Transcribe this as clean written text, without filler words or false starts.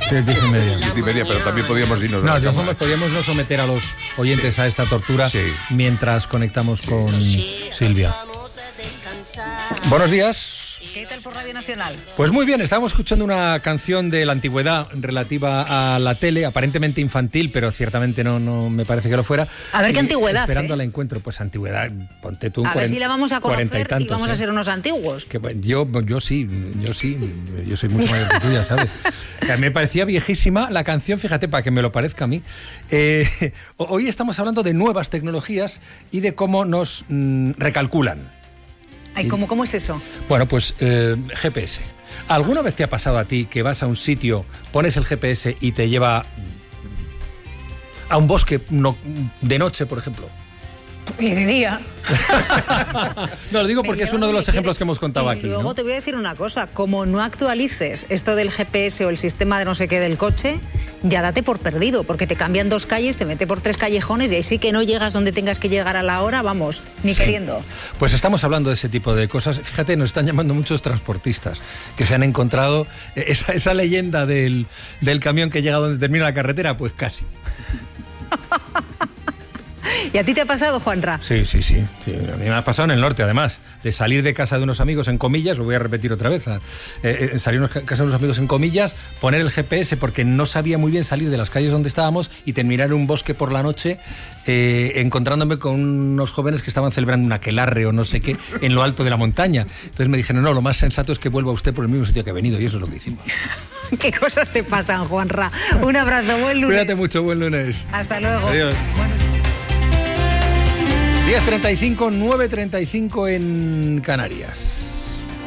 Sí, 10:30. 10:30, pero también podríamos irnos. No, de todas formas, podríamos no someter a los oyentes a esta tortura mientras conectamos con Silvia. Buenos días. ¿Qué tal por Radio Nacional? Pues muy bien, estábamos escuchando una canción de la antigüedad relativa a la tele, aparentemente infantil, pero ciertamente no me parece que lo fuera. A ver qué antigüedad. Esperando al encuentro, pues antigüedad, ponte tú. A ver si la vamos a conocer y vamos a ser ¿eh? unos antiguos. Que, yo sí, yo soy mucho mayor que tú, ya sabes. Me parecía viejísima la canción, fíjate, para que me lo parezca a mí. Hoy estamos hablando de nuevas tecnologías y de cómo nos recalculan. Ay, ¿cómo es eso? Bueno, pues GPS. ¿Alguna vez te ha pasado a ti que vas a un sitio, pones el GPS y te lleva a un bosque de noche, por ejemplo? Y de día. No, lo digo porque es uno de los ejemplos que hemos contado aquí. Luego ¿no? te voy a decir una cosa, como no actualices esto del GPS o el sistema de no sé qué del coche, ya date por perdido, porque te cambian 2 calles, te mete por 3 callejones y ahí sí que no llegas donde tengas que llegar a la hora, vamos, ni queriendo. Pues estamos hablando de ese tipo de cosas. Fíjate, nos están llamando muchos transportistas que se han encontrado esa leyenda del camión que llega donde termina la carretera, pues casi. ¿Y a ti te ha pasado, Juanra? Sí. A mí me ha pasado en el norte, además, de salir de casa de unos amigos en comillas, lo voy a repetir otra vez, salir de casa de unos amigos en comillas, poner el GPS porque no sabía muy bien salir de las calles donde estábamos y terminar en un bosque por la noche encontrándome con unos jóvenes que estaban celebrando un aquelarre o no sé qué en lo alto de la montaña. Entonces me dijeron, no, lo más sensato es que vuelva usted por el mismo sitio que ha venido, y eso es lo que hicimos. ¿Qué cosas te pasan, Juanra? Un abrazo, buen lunes. Cuídate mucho, buen lunes. Hasta luego. Adiós. 10:35, 9:35 en Canarias.